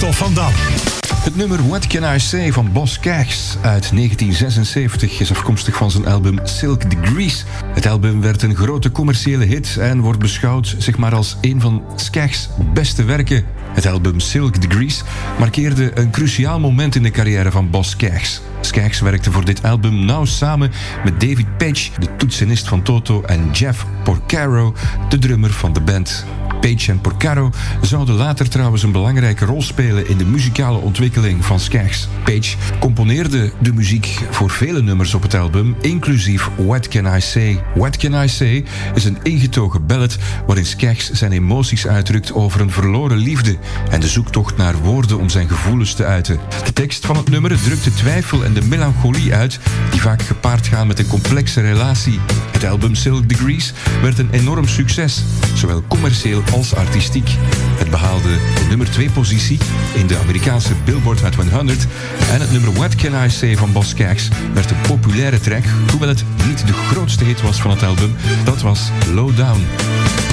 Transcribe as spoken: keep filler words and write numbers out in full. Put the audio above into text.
Christophe van Dam. Het nummer What Can I Say van Boz Scaggs uit negentien zesenzeventig is afkomstig van zijn album Silk Degrees. Het album werd een grote commerciële hit en wordt beschouwd zeg maar, als een van Scaggs' beste werken. Het album Silk Degrees markeerde een cruciaal moment in de carrière van Boz Scaggs. Scaggs werkte voor dit album nauw samen met David Paich, de toetsenist van Toto, en Jeff Porcaro, de drummer van de band. Paich en Porcaro zouden later trouwens een belangrijke rol spelen in de muzikale ontwikkeling van Scaggs. Paich componeerde de muziek voor vele nummers op het album, inclusief What Can I Say. What Can I Say is een ingetogen ballad waarin Scaggs zijn emoties uitdrukt over een verloren liefde en de zoektocht naar woorden om zijn gevoelens te uiten. De tekst van het nummer drukt de twijfel en de melancholie uit die vaak gepaard gaan met een complexe relatie. Het album Silk Degrees werd een enorm succes, zowel commercieel als artistiek. Het behaalde de nummer twee positie in de Amerikaanse Billboard Hot honderd en het nummer What Can I Say van Boz Scaggs werd een populaire track, hoewel het niet de grootste hit was van het album. Dat was Low Down.